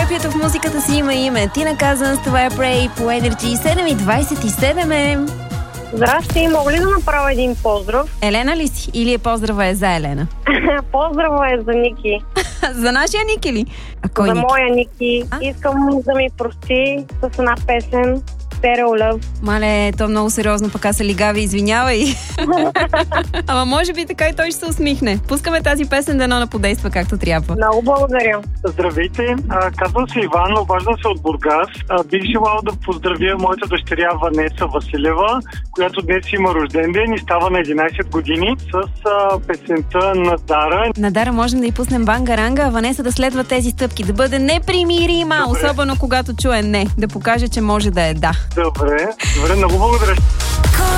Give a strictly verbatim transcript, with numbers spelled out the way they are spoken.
Великолепието в музиката си има име. Тина Казанс, това е Pray по Energy. седем и двайсет и седем е. Здрасти, мога ли да направя един поздрав? Елена ли си? Или е поздрава е за Елена? Поздрава е за Ники. За нашия Ники ли? А кой за Ники? моя Ники. А? Искам да ми прости с една песен. Stereo Love. Мале, то много сериозно, пък аз се лигави, извинявай. Ама може би така и той ще се усмихне. Пускаме тази песен, да не подейства както трябва. Много благодаря. Здравейте, а, казвам се Иван, обаждам се от Бургас. А, бих желал да поздравя моята дъщеря Ванеса Василева, която днес има рожден ден и става на единайсет години с а, песента на Дара. На Дара можем да й пуснем банга-ранга, а Ванеса да следва тези стъпки, да бъде непримирима, добре, особено когато чуе не, да покаже, че може да е да. Добре, добре, много благодаря.